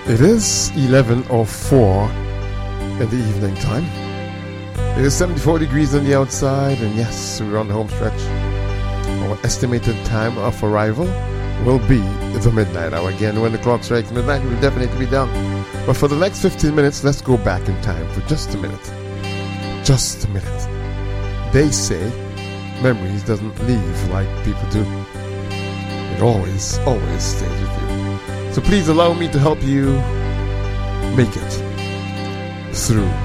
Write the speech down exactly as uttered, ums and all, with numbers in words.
It is eleven oh four in the evening time. It is seventy-four degrees on the outside, and yes, we're on the home stretch. Our estimated time of arrival will be the midnight hour. Again, when the clock strikes midnight, we'll definitely be down. But for the next fifteen minutes, let's go back in time for just a minute. Just a minute. They say memories doesn't leave like people do. It always, always stays with you. So please allow me to help you make it through